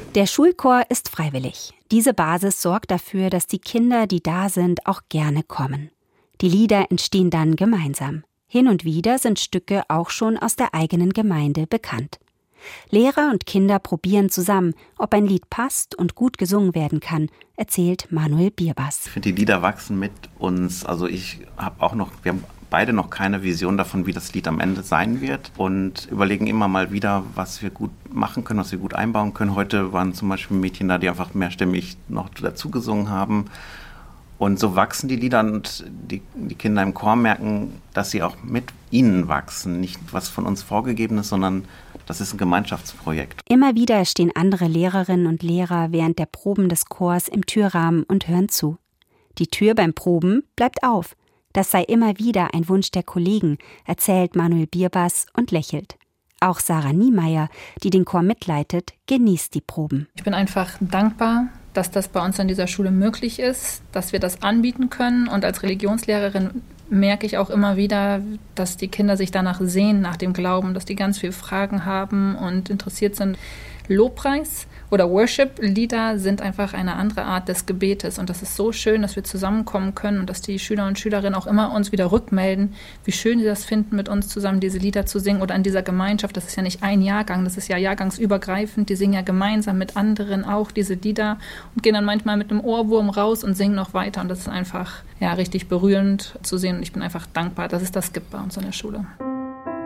Der Schulchor ist freiwillig. Diese Basis sorgt dafür, dass die Kinder, die da sind, auch gerne kommen. Die Lieder entstehen dann gemeinsam. Hin und wieder sind Stücke auch schon aus der eigenen Gemeinde bekannt. Lehrer und Kinder probieren zusammen, ob ein Lied passt und gut gesungen werden kann, erzählt Manuel Bierbas. Ich finde, die Lieder wachsen mit uns. Also wir haben beide noch keine Vision davon, wie das Lied am Ende sein wird und überlegen immer mal wieder, was wir gut machen können, was wir gut einbauen können. Heute waren zum Beispiel Mädchen da, die einfach mehrstimmig noch dazu gesungen haben. Und so wachsen die Lieder und die Kinder im Chor merken, dass sie auch mit ihnen wachsen. Nicht was von uns vorgegeben ist, sondern das ist ein Gemeinschaftsprojekt. Immer wieder stehen andere Lehrerinnen und Lehrer während der Proben des Chors im Türrahmen und hören zu. Die Tür beim Proben bleibt auf. Das sei immer wieder ein Wunsch der Kollegen, erzählt Manuel Bierbas und lächelt. Auch Sarah Niemeyer, die den Chor mitleitet, genießt die Proben. Ich bin einfach dankbar, dass das bei uns an dieser Schule möglich ist, dass wir das anbieten können. Und als Religionslehrerin merke ich auch immer wieder, dass die Kinder sich danach sehen, nach dem Glauben, dass die ganz viele Fragen haben und interessiert sind. Lobpreis oder Worship-Lieder sind einfach eine andere Art des Gebetes. Und das ist so schön, dass wir zusammenkommen können und dass die Schüler und Schülerinnen auch immer uns wieder rückmelden, wie schön sie das finden, mit uns zusammen diese Lieder zu singen oder in dieser Gemeinschaft. Das ist ja nicht ein Jahrgang, das ist ja jahrgangsübergreifend. Die singen ja gemeinsam mit anderen auch diese Lieder und gehen dann manchmal mit einem Ohrwurm raus und singen noch weiter. Und das ist einfach richtig berührend zu sehen. Und ich bin einfach dankbar, dass es das gibt bei uns an der Schule.